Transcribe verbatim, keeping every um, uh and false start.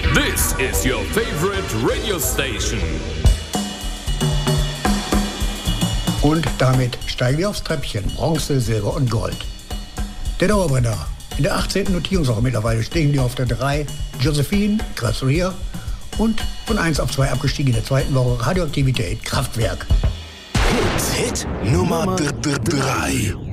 This is your favorite radio station. Und damit steigen wir aufs Treppchen. Bronze, Silber und Gold. Der Dauerbrenner. In der achtzehnten Notierungswoche mittlerweile stehen die auf der drei. Josephine, Gratulier. Und von eins auf zwei abgestiegen in der zweiten Woche. Radioaktivität, Kraftwerk. Hit, Hit Nummer drei.